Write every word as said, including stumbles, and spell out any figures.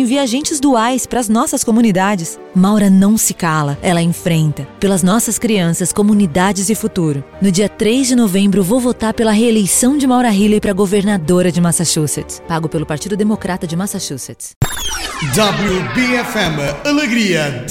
envia agentes duais para as nossas comunidades. Maura não se cala, ela enfrenta. Pelas nossas crianças, comunidades e futuro. No dia três de novembro, vou votar pela reeleição de Maura Healey para governadora de Massachusetts. Pago pelo Partido Democrata de Massachusetts. W B F M Alegria.